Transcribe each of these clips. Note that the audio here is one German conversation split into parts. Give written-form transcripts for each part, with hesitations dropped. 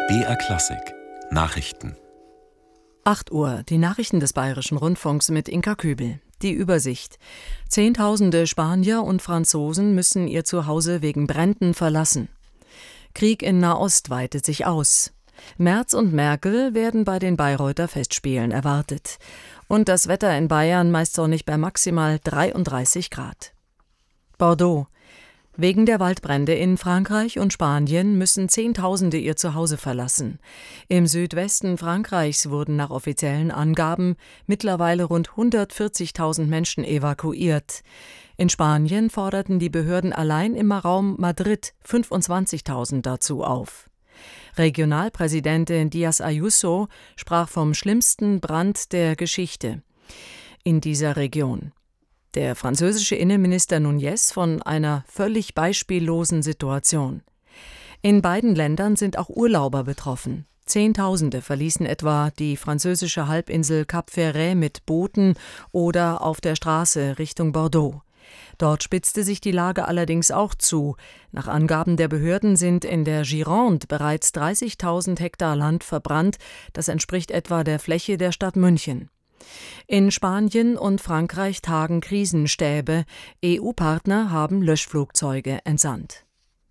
BR Klassik Nachrichten. 8 Uhr, die Nachrichten des Bayerischen Rundfunks mit Inka Kübel. Die Übersicht. Zehntausende Spanier und Franzosen müssen ihr Zuhause wegen Bränden verlassen. Krieg in Nahost weitet sich aus. Merz und Merkel werden bei den Bayreuther Festspielen erwartet. Und das Wetter in Bayern meist sonnig bei maximal 33 Grad. Bordeaux. Wegen der Waldbrände in Frankreich und Spanien müssen Zehntausende ihr Zuhause verlassen. Im Südwesten Frankreichs wurden nach offiziellen Angaben mittlerweile rund 140.000 Menschen evakuiert. In Spanien forderten die Behörden allein im Raum Madrid 25.000 dazu auf. Regionalpräsidentin Díaz Ayuso sprach vom schlimmsten Brand der Geschichte in dieser Region. Der französische Innenminister Núñez von einer völlig beispiellosen Situation. In beiden Ländern sind auch Urlauber betroffen. Zehntausende verließen etwa die französische Halbinsel Cap Ferret mit Booten oder auf der Straße Richtung Bordeaux. Dort spitzte sich die Lage allerdings auch zu. Nach Angaben der Behörden sind in der Gironde bereits 30.000 Hektar Land verbrannt. Das entspricht etwa der Fläche der Stadt München. In Spanien und Frankreich tagen Krisenstäbe. EU-Partner haben Löschflugzeuge entsandt.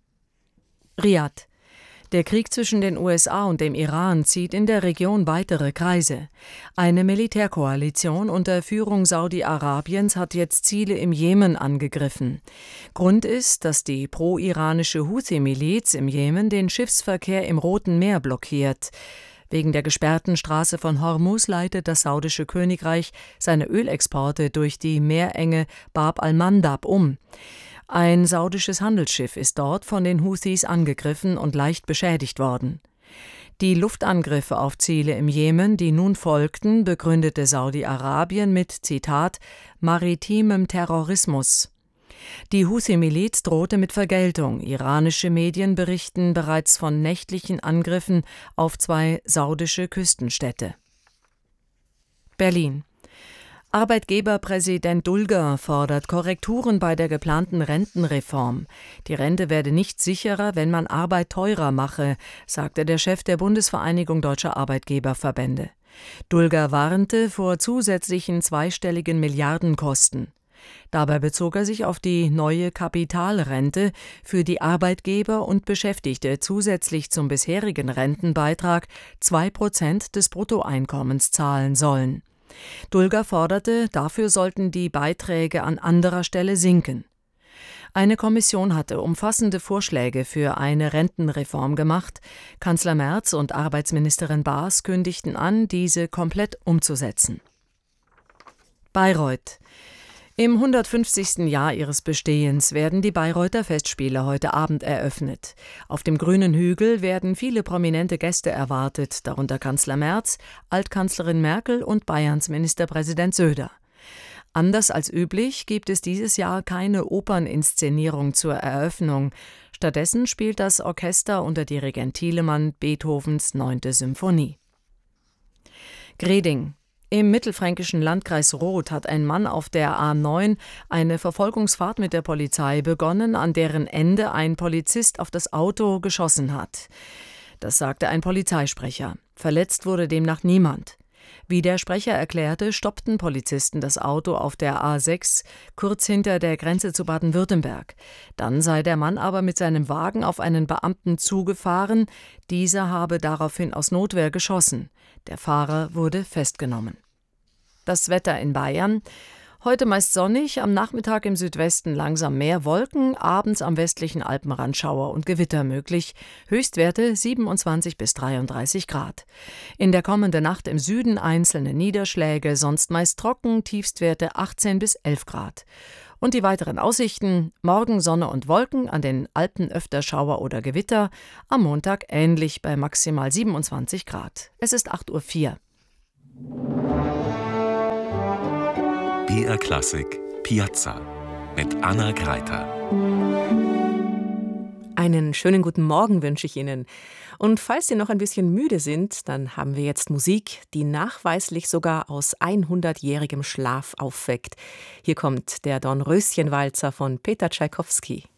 Riad. Der Krieg zwischen den USA und dem Iran zieht in der Region weitere Kreise. Eine Militärkoalition unter Führung Saudi-Arabiens hat jetzt Ziele im Jemen angegriffen. Grund ist, dass die pro-iranische Houthi-Miliz im Jemen den Schiffsverkehr im Roten Meer blockiert. Wegen der gesperrten Straße von Hormuz leitet das saudische Königreich seine Ölexporte durch die Meerenge Bab al-Mandab um. Ein saudisches Handelsschiff ist dort von den Houthis angegriffen und leicht beschädigt worden. Die Luftangriffe auf Ziele im Jemen, die nun folgten, begründete Saudi-Arabien mit, Zitat, maritimem Terrorismus. Die Houthi-Miliz drohte mit Vergeltung. Iranische Medien berichten bereits von nächtlichen Angriffen auf 2 saudische Küstenstädte. Berlin. Arbeitgeberpräsident Dulger fordert Korrekturen bei der geplanten Rentenreform. Die Rente werde nicht sicherer, wenn man Arbeit teurer mache, sagte der Chef der Bundesvereinigung Deutscher Arbeitgeberverbände. Dulger warnte vor zusätzlichen zweistelligen Milliardenkosten. Dabei bezog er sich auf die neue Kapitalrente, für die Arbeitgeber und Beschäftigte zusätzlich zum bisherigen Rentenbeitrag 2% des Bruttoeinkommens zahlen sollen. Dulger forderte, dafür sollten die Beiträge an anderer Stelle sinken. Eine Kommission hatte umfassende Vorschläge für eine Rentenreform gemacht. Kanzler Merz und Arbeitsministerin Baas kündigten an, diese komplett umzusetzen. Bayreuth. Im 150. Jahr ihres Bestehens werden die Bayreuther Festspiele heute Abend eröffnet. Auf dem grünen Hügel werden viele prominente Gäste erwartet, darunter Kanzler Merz, Altkanzlerin Merkel und Bayerns Ministerpräsident Söder. Anders als üblich gibt es dieses Jahr keine Operninszenierung zur Eröffnung. Stattdessen spielt das Orchester unter Dirigent Thielemann Beethovens 9. Symphonie. Greding. Im mittelfränkischen Landkreis Roth hat ein Mann auf der A9 eine Verfolgungsfahrt mit der Polizei begonnen, an deren Ende ein Polizist auf das Auto geschossen hat. Das sagte ein Polizeisprecher. Verletzt wurde demnach niemand. Wie der Sprecher erklärte, stoppten Polizisten das Auto auf der A6, kurz hinter der Grenze zu Baden-Württemberg. Dann sei der Mann aber mit seinem Wagen auf einen Beamten zugefahren. Dieser habe daraufhin aus Notwehr geschossen. Der Fahrer wurde festgenommen. Das Wetter in Bayern. Heute meist sonnig, am Nachmittag im Südwesten langsam mehr Wolken, abends am westlichen Alpenrand Schauer und Gewitter möglich. Höchstwerte 27 bis 33 Grad. In der kommenden Nacht im Süden einzelne Niederschläge, sonst meist trocken, Tiefstwerte 18 bis 11 Grad. Und die weiteren Aussichten: morgen Sonne und Wolken, an den Alpen öfter Schauer oder Gewitter, am Montag ähnlich bei maximal 27 Grad. Es ist 8:04 Uhr. BR Klassik Piazza mit Anna Greiter. Einen schönen guten Morgen wünsche ich Ihnen. Und falls Sie noch ein bisschen müde sind, dann haben wir jetzt Musik, die nachweislich sogar aus 100-jährigem Schlaf aufweckt. Hier kommt der Dornröschenwalzer von Peter Tschaikowski.